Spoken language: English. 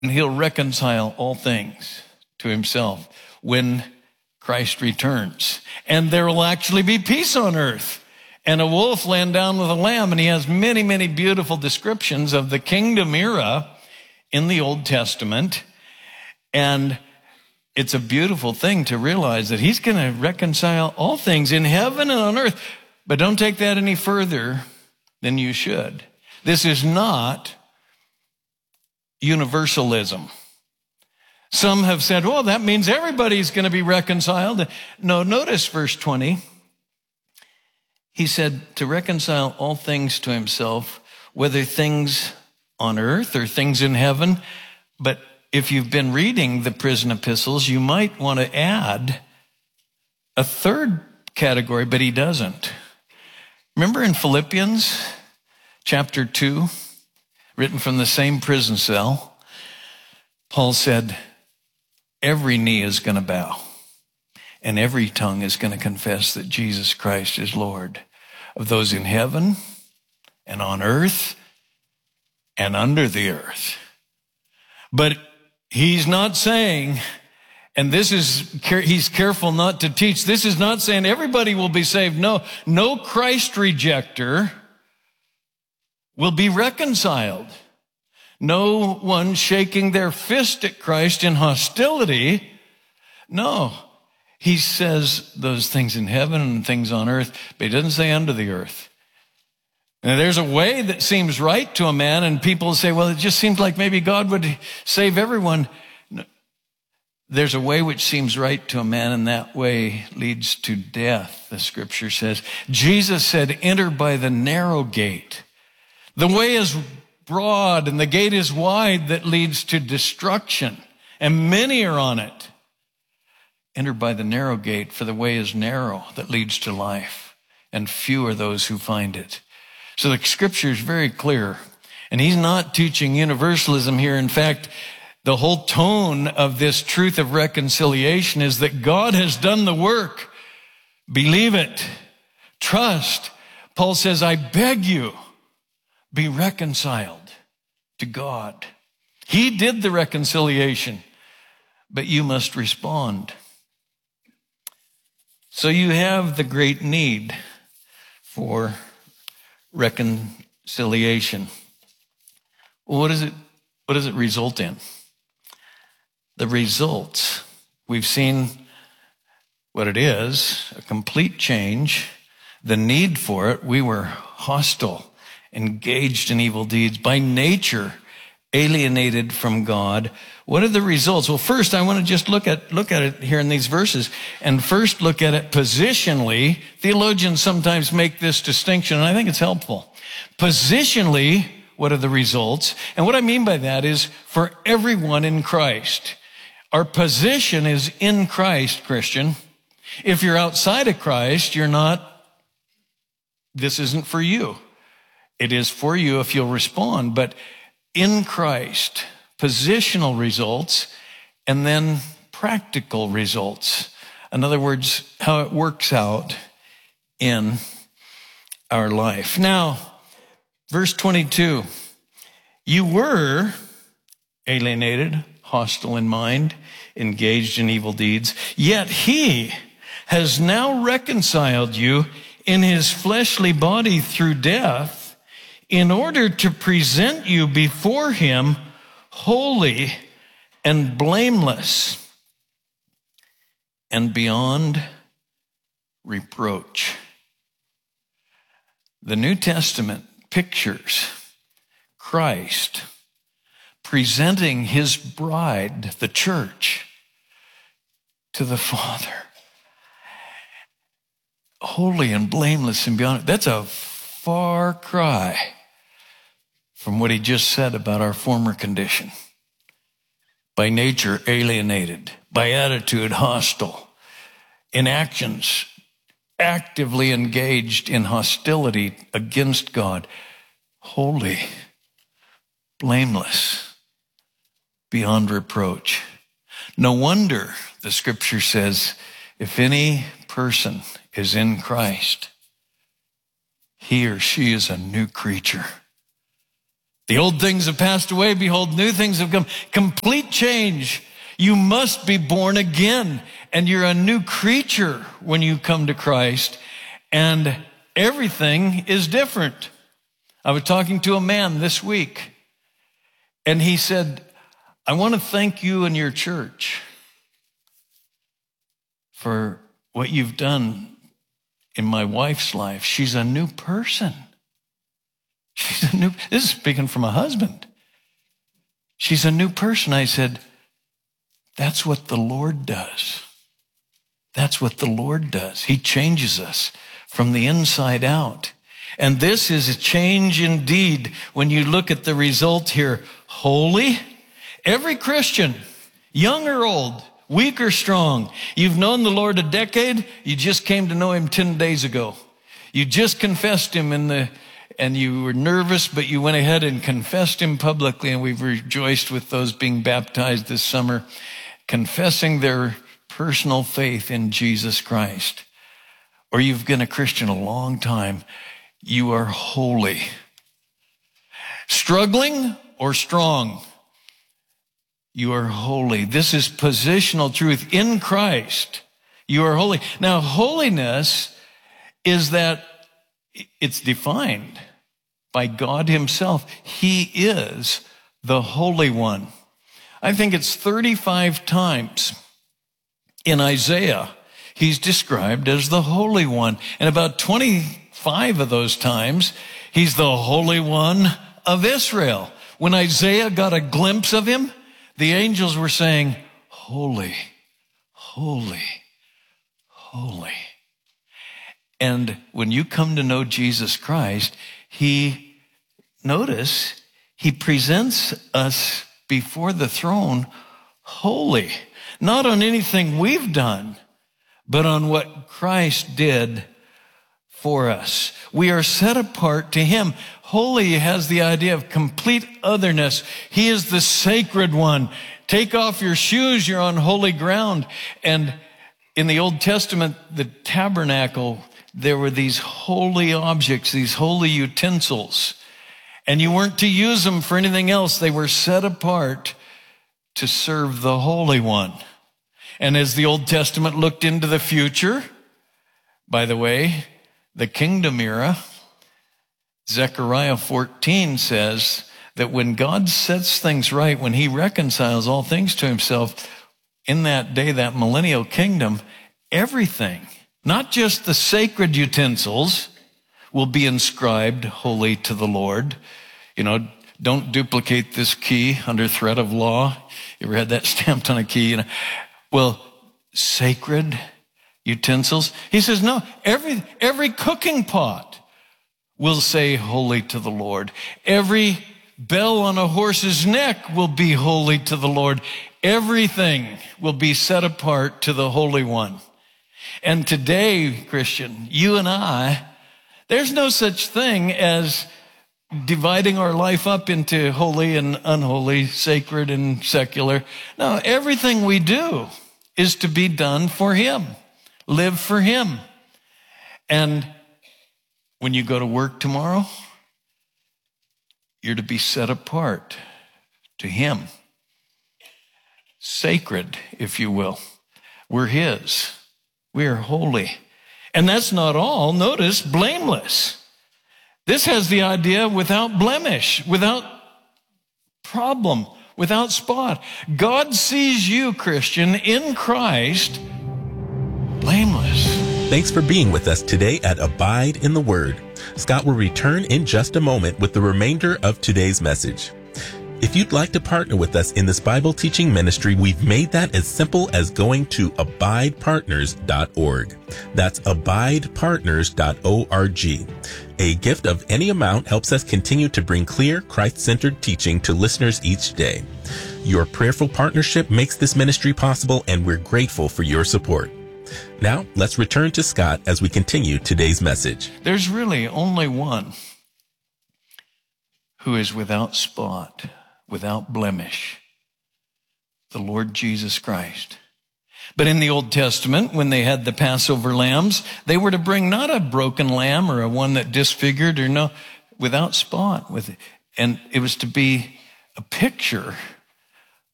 and he'll reconcile all things to himself when Christ returns. And there will actually be peace on earth. And a wolf laying down with a lamb. And he has many, many beautiful descriptions of the kingdom era in the Old Testament. And it's a beautiful thing to realize that he's going to reconcile all things in heaven and on earth. But don't take that any further than you should. This is not universalism. Some have said, well, that means everybody's going to be reconciled. No, notice verse 20. He said to reconcile all things to himself, whether things on earth or things in heaven. But if you've been reading the prison epistles, you might want to add a third category, but he doesn't. Remember in Philippians chapter 2, written from the same prison cell, Paul said, every knee is going to bow and every tongue is going to confess that Jesus Christ is Lord of those in heaven and on earth and under the earth. But he's not saying, and he's careful not to teach, this is not saying everybody will be saved. No Christ rejecter will be reconciled. No one shaking their fist at Christ in hostility. No, he says those things in heaven and things on earth, but he doesn't say under the earth. Now, there's a way that seems right to a man, and people say, well, it just seems like maybe God would save everyone. No. There's a way which seems right to a man, and that way leads to death, the scripture says. Jesus said, enter by the narrow gate. The way is broad and the gate is wide that leads to destruction, and many are on it. Enter by the narrow gate, for the way is narrow that leads to life, and few are those who find it. So the scripture is very clear, and he's not teaching universalism here. In fact, the whole tone of this truth of reconciliation is that God has done the work. Believe it. Trust. Paul says, I beg you, be reconciled to God. He did the reconciliation, but you must respond. So you have the great need for reconciliation. Well, what does it result in? The results, we've seen what it is, a complete change, the need for it. We were hostile, engaged in evil deeds, by nature alienated from God. What are the results? Well, first, I want to just look at it here in these verses, and first look at it positionally. Theologians sometimes make this distinction, and I think it's helpful. Positionally, what are the results? And what I mean by that is for everyone in Christ. Our position is in Christ, Christian. If you're outside of Christ, this isn't for you. It is for you if you'll respond, but in Christ, positional results, and then practical results. In other words, how it works out in our life. Now, verse 22, you were alienated, hostile in mind, engaged in evil deeds, yet he has now reconciled you in his fleshly body through death, in order to present you before him holy and blameless and beyond reproach. The New Testament pictures Christ presenting his bride, the church, to the Father. Holy and blameless and beyond. That's a far cry from what he just said about our former condition. By nature, alienated. By attitude, hostile. In actions, actively engaged in hostility against God. Holy, blameless, beyond reproach. No wonder the scripture says, if any person is in Christ, he or she is a new creature. The old things have passed away. Behold, new things have come. Complete change. You must be born again, and you're a new creature when you come to Christ, and everything is different. I was talking to a man this week, and he said, I want to thank you and your church for what you've done in my wife's life. She's a new person. This is speaking from a husband. She's a new person. I said, that's what the Lord does. That's what the Lord does. He changes us from the inside out. And this is a change indeed when you look at the result here. Holy. Every Christian, young or old, weak or strong, you've known the Lord a decade, you just came to know him 10 days ago. You just confessed him and you were nervous, but you went ahead and confessed him publicly, and we've rejoiced with those being baptized this summer, confessing their personal faith in Jesus Christ. Or you've been a Christian a long time. You are holy. Struggling or strong, you are holy. This is positional truth. In Christ, you are holy. Now, holiness is that it's defined by God himself. He is the Holy One. I think it's 35 times in Isaiah, he's described as the Holy One. And about 25 of those times, he's the Holy One of Israel. When Isaiah got a glimpse of him, the angels were saying, holy, holy, holy. And when you come to know Jesus Christ, he presents us before the throne holy, not on anything we've done, but on what Christ did for us. We are set apart to him. Holy has the idea of complete otherness. He is the sacred one. Take off your shoes, you're on holy ground. And in the Old Testament, the tabernacle, there were these holy objects, these holy utensils. And you weren't to use them for anything else. They were set apart to serve the Holy One. And as the Old Testament looked into the future, by the way, the kingdom era, Zechariah 14 says that when God sets things right, when he reconciles all things to himself, in that day, that millennial kingdom, everything, not just the sacred utensils, will be inscribed holy to the Lord. You know, don't duplicate this key under threat of law. You ever had that stamped on a key? Well, sacred utensils. He says, no, every cooking pot will say holy to the Lord. Every bell on a horse's neck will be holy to the Lord. Everything will be set apart to the Holy One. And today, Christian, you and I, there's no such thing as dividing our life up into holy and unholy, sacred and secular. No, everything we do is to be done for him. Live for him. And when you go to work tomorrow, you're to be set apart to him. Sacred, if you will. We're his. We are holy. And that's not all. Notice, blameless. This has the idea without blemish, without problem, without spot. God sees you, Christian, in Christ, blameless. Thanks for being with us today at Abide in the Word. Scott will return in just a moment with the remainder of today's message. If you'd like to partner with us in this Bible teaching ministry, we've made that as simple as going to abidepartners.org. That's abidepartners.org. A gift of any amount helps us continue to bring clear, Christ-centered teaching to listeners each day. Your prayerful partnership makes this ministry possible, and we're grateful for your support. Now, let's return to Scott as we continue today's message. There's really only one who is without spot, without blemish, the Lord Jesus Christ. But in the Old Testament, when they had the Passover lambs, they were to bring not a broken lamb or a one that disfigured, or no, without spot. And it was to be a picture